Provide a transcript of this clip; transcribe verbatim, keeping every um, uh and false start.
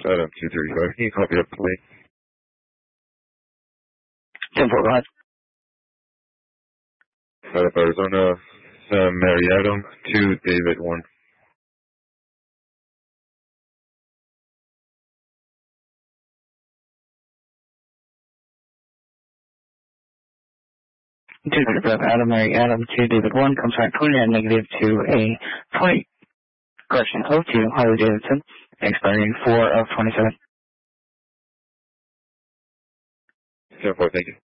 Adam two thirty-five. Can you copy up, please? ten four, go ahead. Out of Arizona, uh, Mary Adam two David one. two thirty-five, Adam, Mary Adam two David one, comes back twenty-nine negative to a twenty, correction, oh two, Harley Davidson, expiring four of twenty-seven. ten four, thank you.